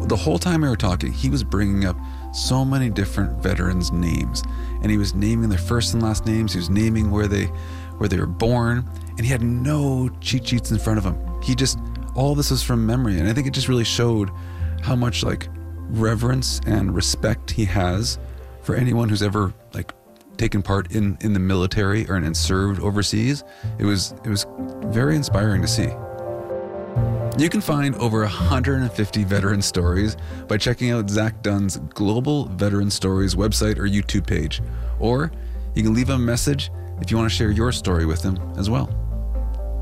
the whole time we were talking, he was bringing up so many different veterans' names, and he was naming their first and last names. He was naming where they were born, and he had no cheat sheets in front of him. All this was from memory, and I think it just really showed how much like reverence and respect he has for anyone who's ever like taken part in the military and served overseas. It was very inspiring to see. You can find over 150 veteran stories by checking out Zach Dunn's Global Veteran Stories website or YouTube page. Or you can leave him a message if you want to share your story with him as well.